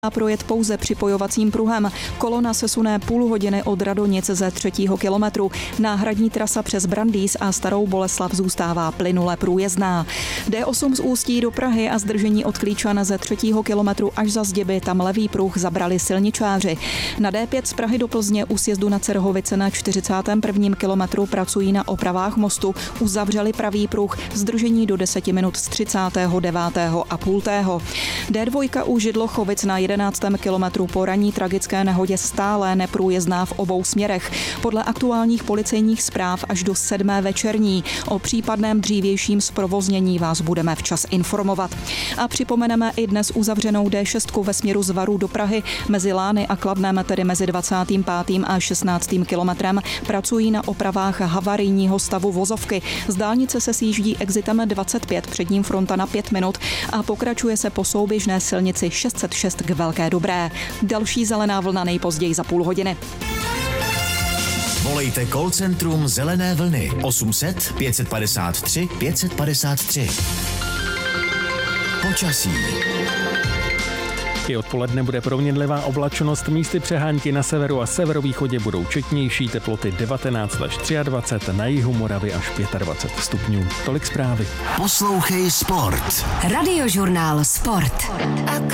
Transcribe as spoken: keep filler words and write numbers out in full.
a projet pouze připojovacím pruhem. Kolona se sune půl hodiny od Radonic ze třetího kilometru. Náhradní trasa přes Brandýs a Starou Boleslav zůstává plynule průjezdná. D osm z Ústí do Prahy a zdržení od Klíčan ze třetího kilometru až za Zděby, tam levý pruh zabrali silničáři. Na D pět z Prahy do Plzně u sjezdu na Cerhovice na čtyřicátém prvním kilometru pracují na opravách mostu. Uzavřeli pravý pruh, zdržení do deseti minut z třicátého devátého a půl. D dva u Židlochovic na jedenáctém kilometru po ranní tragické nehodě stále neprůjezdná v obou směrech. Podle aktuálních policejních zpráv až do sedmé večerní. O případném dřívějším zprovoznění vás budeme včas informovat. A připomeneme i dnes uzavřenou D šest ve směru z Varů do Prahy. Mezi Lány a Kladnem, tedy mezi dvacátým pátým a šestnáctým kilometrem, pracují na opravách havarijního stavu vozovky. Z dálnice se sjíždí exitem dvacet pět, před ním fronta na pět minut a pokračuje se po souběžné silnici šest set šest k Velké Dobré. Další zelená vlna nejpozději za půl hodiny. Volejte call centrum Zelené vlny osm set pět padesát tři pět padesát tři. Počasí. I odpoledne bude proměnlivá oblačnost, místy přehánky na severu a severovýchodě budou četnější, teploty devatenáct až dvacet tři, na jihu Moravy až dvacet pět stupňů. Tolik zprávy. Poslouchej Sport. Radiožurnál Sport.